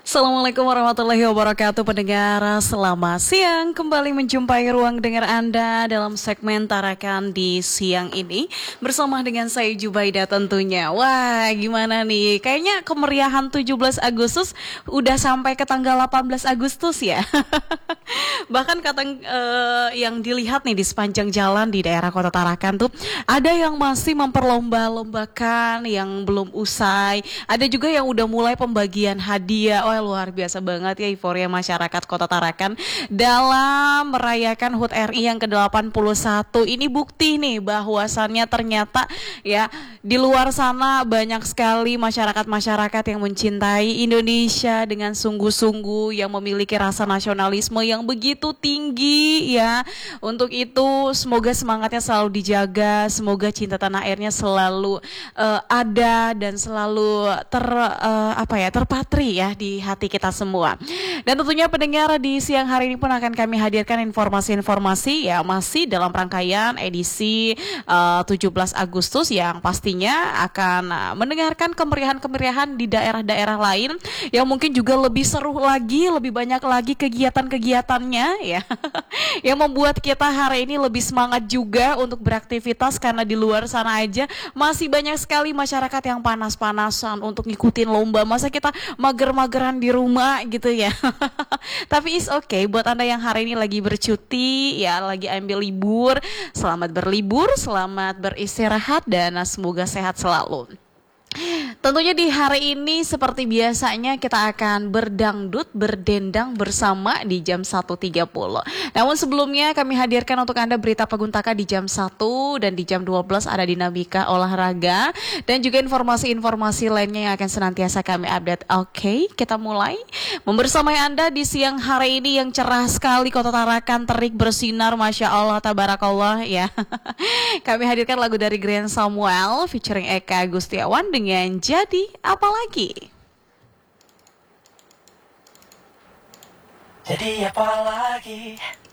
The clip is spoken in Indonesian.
Assalamualaikum warahmatullahi wabarakatuh pendengar, selamat siang. Kembali menjumpai ruang dengar Anda dalam segmen Tarakan di siang ini bersama dengan saya Jubaida tentunya. Wah, gimana nih? Kayaknya kemeriahan 17 Agustus udah sampai ke tanggal 18 Agustus ya. Bahkan yang dilihat nih di sepanjang jalan di daerah Kota Tarakan tuh ada yang masih memperlomba-lombakan yang belum usai. Ada juga yang udah mulai pembagian hadiah. Wah, luar biasa banget ya euforia masyarakat Kota Tarakan dalam merayakan HUT RI yang ke-81. Ini bukti nih bahwasannya ternyata ya di luar sana banyak sekali masyarakat-masyarakat yang mencintai Indonesia dengan sungguh-sungguh, yang memiliki rasa nasionalisme yang begitu tinggi ya. Untuk itu semoga semangatnya selalu dijaga, semoga cinta tanah airnya selalu ada dan selalu terpatri ya di hati kita semua. Dan tentunya pendengar, di siang hari ini pun akan kami hadirkan informasi-informasi ya masih dalam rangkaian edisi 17 Agustus yang pastinya akan mendengarkan kemeriahan-kemeriahan di daerah-daerah lain yang mungkin juga lebih seru lagi, lebih banyak lagi kegiatan-kegiatannya ya. Yang membuat kita hari ini lebih semangat juga untuk beraktivitas, karena di luar sana aja masih banyak sekali masyarakat yang panas-panasan untuk ngikutin lomba. Masa kita mager-mageran di rumah gitu ya. Tapi it's okay buat Anda yang hari ini lagi bercuti ya, lagi ambil libur. Selamat berlibur, selamat beristirahat, dan semoga sehat selalu. Tentunya di hari ini seperti biasanya kita akan berdangdut, berdendang bersama di jam 1.30. Namun sebelumnya kami hadirkan untuk Anda berita Paguntaka di jam 1, dan di jam 12 ada dinamika olahraga dan juga informasi-informasi lainnya yang akan senantiasa kami update. Oke, kita mulai membersamai Anda di siang hari ini yang cerah sekali. Kota Tarakan terik bersinar, Masya Allah, tabarakallah ya. Kami hadirkan lagu dari Grand Samuel featuring Eka Agustiawan dengan Jadi Apalagi. Jadi apalagi